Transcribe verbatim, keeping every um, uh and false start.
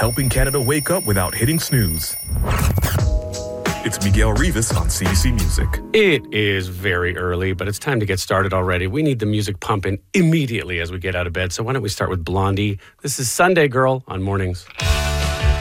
helping Canada wake up without hitting snooze. It's Miguel Rivas on C B C Music. It is very early, but it's time to get started already. We need the music pumping immediately as we get out of bed. So why don't we start with Blondie? This is Sunday Girl on Mornings.